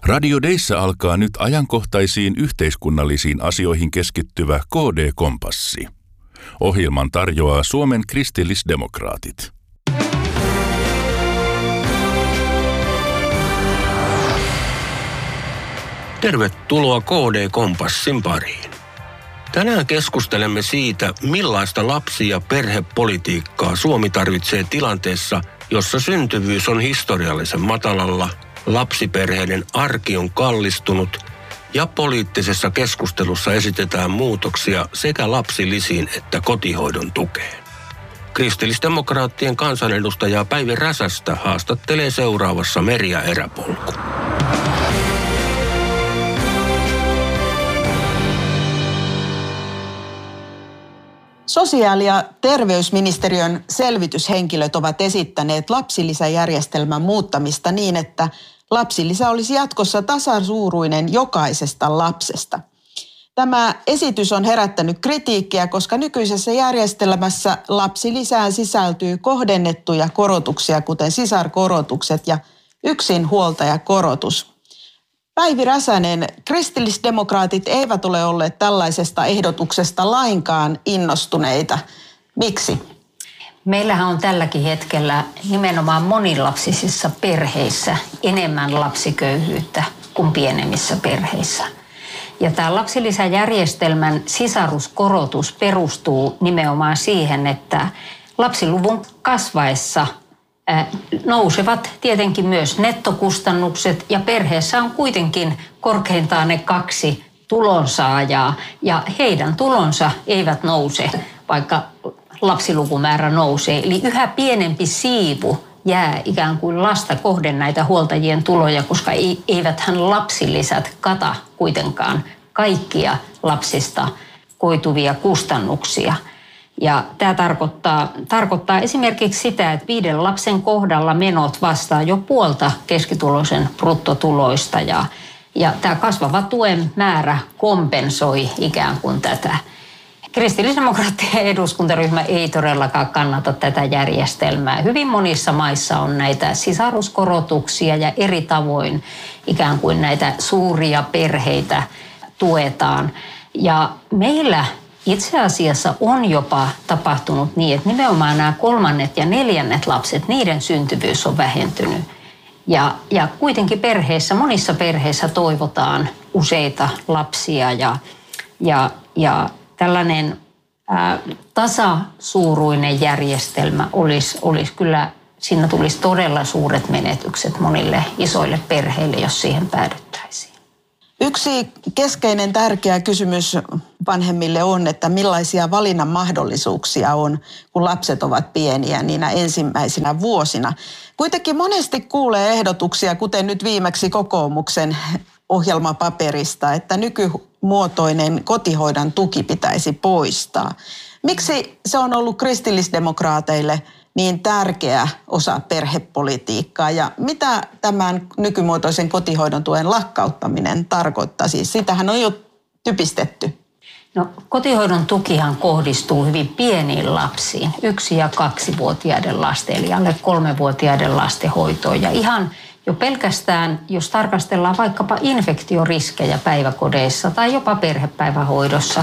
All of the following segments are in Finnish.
Radio Deissä alkaa nyt ajankohtaisiin yhteiskunnallisiin asioihin keskittyvä KD-kompassi. Ohjelman tarjoaa Suomen kristillisdemokraatit. Tervetuloa KD-kompassin pariin. Tänään keskustelemme siitä, millaista lapsi- ja perhepolitiikkaa Suomi tarvitsee tilanteessa, jossa syntyvyys on historiallisen matalalla, lapsiperheiden arki on kallistunut ja poliittisessa keskustelussa esitetään muutoksia sekä lapsilisiin että kotihoidon tukeen. Kristillisdemokraattien kansanedustajaa Päivi Räsästä haastattelee seuraavassa Merja Eräpolku. Sosiaali- ja terveysministeriön selvityshenkilöt ovat esittäneet lapsilisäjärjestelmän muuttamista niin, että lapsilisä olisi jatkossa tasasuuruinen jokaisesta lapsesta. Tämä esitys on herättänyt kritiikkiä, koska nykyisessä järjestelmässä lapsilisään sisältyy kohdennettuja korotuksia, kuten sisarkorotukset ja yksinhuoltajakorotus. Päivi Räsänen, kristillisdemokraatit eivät ole olleet tällaisesta ehdotuksesta lainkaan innostuneita. Miksi? Meillähän on tälläkin hetkellä nimenomaan monilapsisissa perheissä enemmän lapsiköyhyyttä kuin pienemmissä perheissä. Ja tämä lapsilisäjärjestelmän sisaruskorotus perustuu nimenomaan siihen, että lapsiluvun kasvaessa nousevat tietenkin myös nettokustannukset ja perheessä on kuitenkin korkeintaan ne 2 tulonsaajaa ja heidän tulonsa eivät nouse, vaikka lapsilukumäärä nousee. Eli yhä pienempi siivu jää ikään kuin lasta kohden näitä huoltajien tuloja, koska eiväthän lapsilisät kata kuitenkaan kaikkia lapsista koituvia kustannuksia. Ja tämä tarkoittaa esimerkiksi sitä, että 5 lapsen kohdalla menot vastaa jo puolta keskituloisen bruttotuloista ja tämä kasvava tuen määrä kompensoi ikään kuin tätä. Kristillisdemokraattien eduskuntaryhmä ei todellakaan kannata tätä järjestelmää. Hyvin monissa maissa on näitä sisaruskorotuksia ja eri tavoin ikään kuin näitä suuria perheitä tuetaan. Ja meillä itse asiassa on jopa tapahtunut niin, että nimenomaan nämä 3. ja 4. lapset, niiden syntyvyys on vähentynyt. Ja kuitenkin monissa perheissä toivotaan useita lapsia ja tällainen tasasuuruinen järjestelmä olisi kyllä, siinä tulisi todella suuret menetykset monille isoille perheille, jos siihen päädyttäisiin. Yksi keskeinen tärkeä kysymys vanhemmille on, että millaisia valinnan mahdollisuuksia on, kun lapset ovat pieniä niinä ensimmäisinä vuosina. Kuitenkin monesti kuulee ehdotuksia, kuten nyt viimeksi kokoomuksen ohjelmapaperista, että nykymuotoinen kotihoidon tuki pitäisi poistaa. Miksi se on ollut kristillisdemokraateille niin tärkeä osa perhepolitiikkaa ja mitä tämän nykymuotoisen kotihoidon tuen lakkauttaminen tarkoittaa? Siis sitähän on jo typistetty. No, kotihoidon tukihan kohdistuu hyvin pieniin lapsiin, 1- ja 2-vuotiaiden lasten, eli alle 3-vuotiaiden lasten hoitoon. Ja ihan jo pelkästään, jos tarkastellaan vaikkapa infektioriskejä päiväkodeissa tai jopa perhepäivähoidossa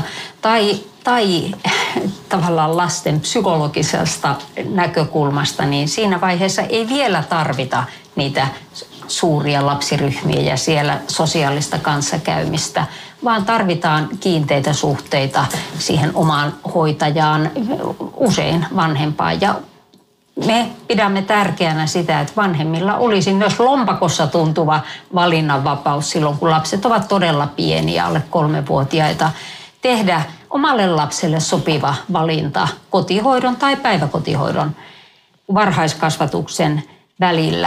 tai tavallaan lasten psykologisesta näkökulmasta, niin siinä vaiheessa ei vielä tarvita niitä suuria lapsiryhmiä ja siellä sosiaalista kanssakäymistä, vaan tarvitaan kiinteitä suhteita siihen omaan hoitajaan, usein vanhempaan. Ja me pidämme tärkeänä sitä, että vanhemmilla olisi myös lompakossa tuntuva valinnanvapaus silloin, kun lapset ovat todella pieniä, alle 3-vuotiaita, tehdä omalle lapselle sopiva valinta kotihoidon tai päiväkotihoidon varhaiskasvatuksen välillä.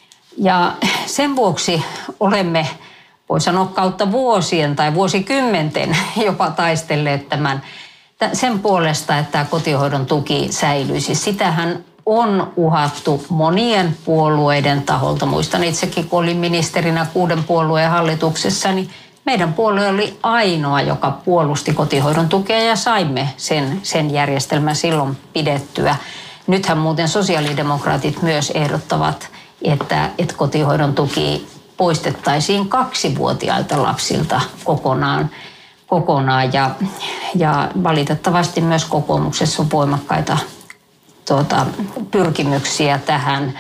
Ja sen vuoksi olemme, voi sanoa kautta vuosien tai vuosikymmenten jopa taistelleet sen puolesta, että tämä kotihoidon tuki säilyisi. Sitähän on uhattu monien puolueiden taholta. Muistan itsekin, kun olin ministerinä 6 puolueen hallituksessa, niin meidän puolue oli ainoa, joka puolusti kotihoidon tukea ja saimme sen järjestelmän silloin pidettyä. Nythän muuten sosiaalidemokraatit myös ehdottavat, että kotihoidon tuki poistettaisiin 2-vuotiailta lapsilta kokonaan ja valitettavasti myös kokoomuksessa on voimakkaita pyrkimyksiä tähän.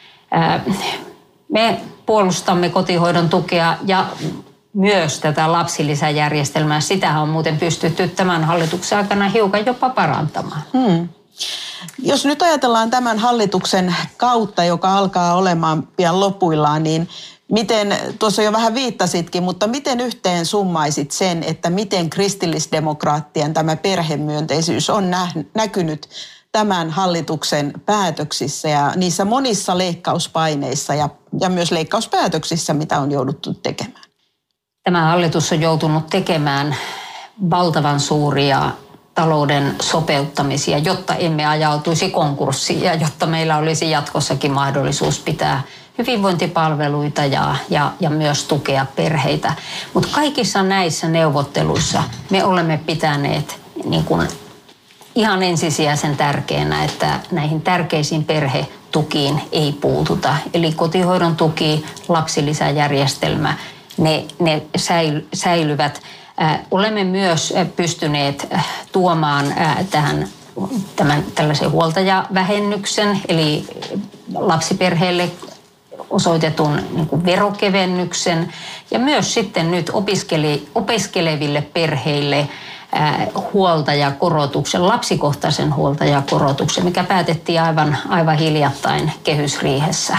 Me puolustamme kotihoidon tukea ja myös tätä lapsilisäjärjestelmää. Sitähän on muuten pystytty tämän hallituksen aikana hiukan jopa parantamaan. Jos nyt ajatellaan tämän hallituksen kautta, joka alkaa olemaan pian lopuillaan, niin miten, tuossa jo vähän viittasitkin, mutta miten yhteen summaisit sen, että miten kristillisdemokraattien tämä perhemyönteisyys on näkynyt tämän hallituksen päätöksissä ja niissä monissa leikkauspaineissa ja myös leikkauspäätöksissä, mitä on jouduttu tekemään? Tämä hallitus on joutunut tekemään valtavan suuria talouden sopeuttamisia, jotta emme ajautuisi konkurssiin ja jotta meillä olisi jatkossakin mahdollisuus pitää hyvinvointipalveluita ja myös tukea perheitä. Mutta kaikissa näissä neuvotteluissa me olemme pitäneet niin kuin ihan ensisijaisen tärkeänä, että näihin tärkeisiin perhetukiin ei puututa. Eli kotihoidon tuki, lapsilisäjärjestelmä, ne säilyvät. Olemme myös pystyneet tuomaan tällaisen huoltajavähennyksen, eli lapsiperheille osoitetun niin kuin verokevennyksen ja myös sitten nyt opiskeleville perheille huoltajakorotuksen, lapsikohtaisen huoltajakorotuksen, mikä päätettiin aivan hiljattain kehysriihessä.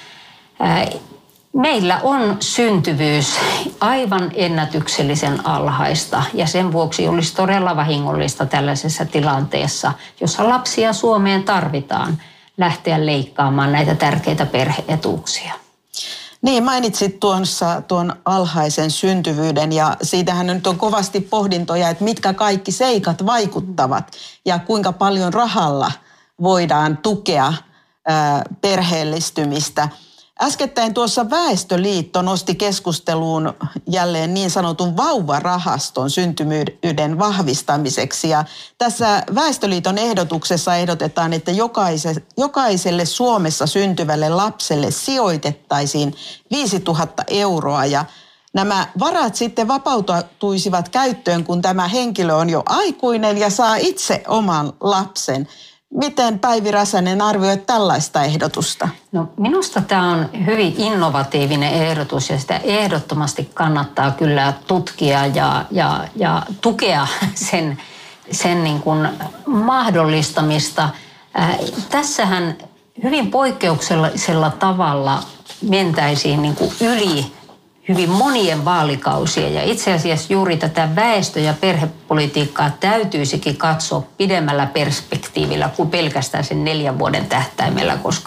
Meillä on syntyvyys aivan ennätyksellisen alhaista ja sen vuoksi olisi todella vahingollista tällaisessa tilanteessa, jossa lapsia Suomeen tarvitaan, lähteä leikkaamaan näitä tärkeitä perhe-etuuksia. Niin, mainitsit tuon alhaisen syntyvyyden ja siitähän nyt on kovasti pohdintoja, että mitkä kaikki seikat vaikuttavat ja kuinka paljon rahalla voidaan tukea perheellistymistä. Äskettäin tuossa Väestöliitto nosti keskusteluun jälleen niin sanotun vauvarahaston syntymyyden vahvistamiseksi. Ja tässä Väestöliiton ehdotuksessa ehdotetaan, että jokaiselle Suomessa syntyvälle lapselle sijoitettaisiin 5 000 euroa. Ja nämä varat sitten vapautuisivat käyttöön, kun tämä henkilö on jo aikuinen ja saa itse oman lapsen. Miten Päivi Räsänen arvioit tällaista ehdotusta? No, minusta tämä on hyvin innovatiivinen ehdotus ja sitä ehdottomasti kannattaa kyllä tutkia ja tukea sen niin kuin mahdollistamista. Tässähän hyvin poikkeuksellisella tavalla mentäisiin niin kuin yli hyvin monien vaalikausien ja itse asiassa juuri tätä väestö- ja perhepolitiikkaa täytyisikin katsoa pidemmällä perspektiivillä kuin pelkästään sen 4 vuoden tähtäimellä, koska